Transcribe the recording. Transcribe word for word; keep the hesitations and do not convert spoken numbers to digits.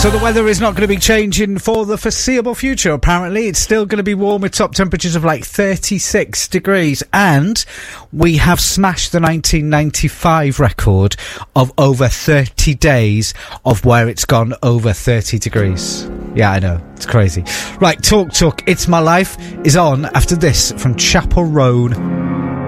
So the weather is not going to be changing for the foreseeable future, apparently. It's still going to be warm with top temperatures of like thirty-six degrees. And we have smashed the nineteen ninety-five record of over thirty days of where it's gone over thirty degrees. Yeah, I know. It's crazy. Right, Talk Talk, It's My Life is on after this from Chapel Roan.